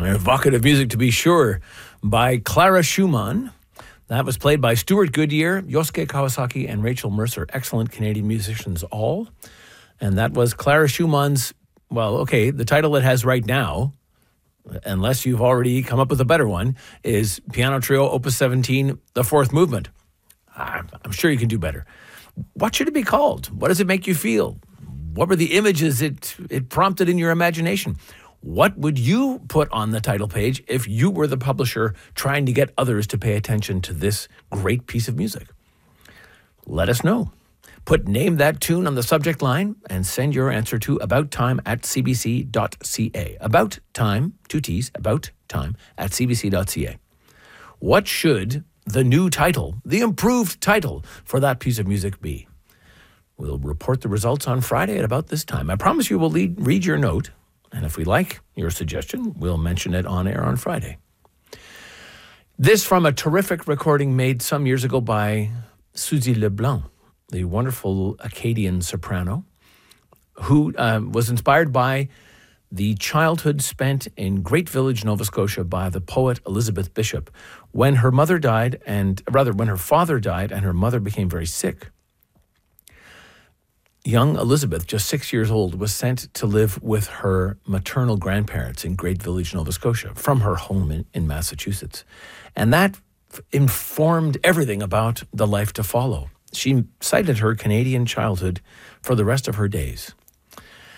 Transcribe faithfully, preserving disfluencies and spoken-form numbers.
Evocative music, to be sure, by Clara Schumann. That was played by Stuart Goodyear, Yosuke Kawasaki, and Rachel Mercer. Excellent Canadian musicians all. And that was Clara Schumann's, well, okay, the title it has right now, unless you've already come up with a better one, is Piano Trio Opus seventeen, the fourth movement. I'm sure you can do better. What should it be called? What does it make you feel? What were the images it, it prompted in your imagination? What would you put on the title page if you were the publisher trying to get others to pay attention to this great piece of music? Let us know. Put Name That Tune on the subject line and send your answer to abouttime at c b c dot c a. About time, two T's, about time at c b c dot c a. What should the new title, the improved title for that piece of music be? We'll report the results on Friday at about this time. I promise you we'll lead, read your note. And if we like your suggestion, we'll mention it on air on Friday. This from a terrific recording made some years ago by Suzy Leblanc, the wonderful Acadian soprano, who uh, was inspired by the childhood spent in Great Village, Nova Scotia by the poet Elizabeth Bishop. When her mother died, and rather when her father died and her mother became very sick, young Elizabeth, just six years old, was sent to live with her maternal grandparents in Great Village, Nova Scotia, from her home in, in Massachusetts. And that f- informed everything about the life to follow. She cited her Canadian childhood for the rest of her days.